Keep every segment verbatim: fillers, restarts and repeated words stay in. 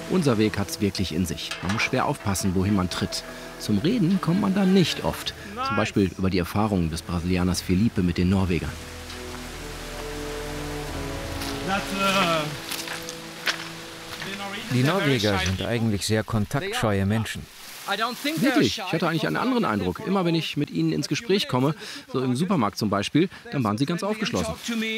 Unser Weg hat's wirklich in sich. Man muss schwer aufpassen, wohin man tritt. Zum Reden kommt man dann nicht oft. Zum Beispiel über die Erfahrungen des Brasilianers Felipe mit den Norwegern. Die Norweger sind eigentlich sehr kontaktscheue Menschen. Wirklich, ich hatte eigentlich einen anderen Eindruck. Immer wenn ich mit ihnen ins Gespräch komme, so im Supermarkt zum Beispiel, dann waren sie ganz aufgeschlossen.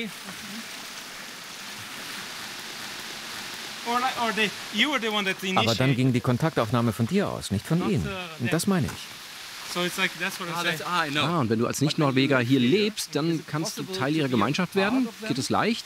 Aber dann ging die Kontaktaufnahme von dir aus, nicht von ihnen. Und das meine ich. Ah, und wenn du als Nicht-Norweger hier lebst, dann kannst du Teil ihrer Gemeinschaft werden? Geht es leicht?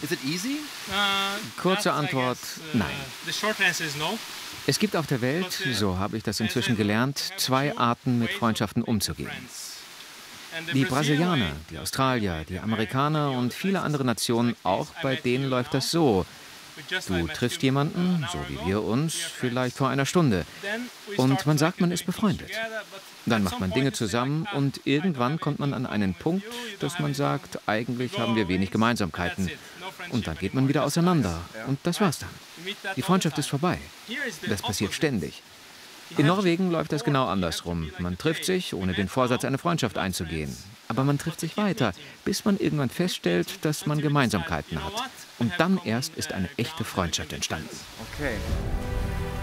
Kurze Antwort, nein. Es gibt auf der Welt, so habe ich das inzwischen gelernt, zwei Arten, mit Freundschaften umzugehen. Die Brasilianer, die Australier, die Amerikaner und viele andere Nationen, auch bei denen läuft das so. Du triffst jemanden, so wie wir uns, vielleicht vor einer Stunde. Und man sagt, man ist befreundet. Dann macht man Dinge zusammen und irgendwann kommt man an einen Punkt, dass man sagt, eigentlich haben wir wenig Gemeinsamkeiten. Und dann geht man wieder auseinander. Und das war's dann. Die Freundschaft ist vorbei. Das passiert ständig. In Norwegen läuft das genau andersrum. Man trifft sich, ohne den Vorsatz, eine Freundschaft einzugehen. Aber man trifft sich weiter, bis man irgendwann feststellt, dass man Gemeinsamkeiten hat. Und dann erst ist eine echte Freundschaft entstanden. Okay.